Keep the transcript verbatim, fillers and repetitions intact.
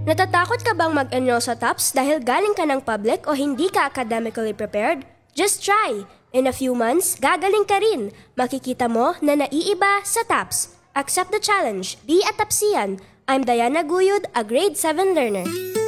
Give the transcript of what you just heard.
Natatakot ka bang mag-enroll sa TOPS dahil galing ka ng public o hindi ka academically prepared? Just try! In a few months, gagaling ka rin. Makikita mo na naiiba sa TOPS. Accept the challenge. Be a TOPSian. I'm Diana Guyud, a grade seven learner.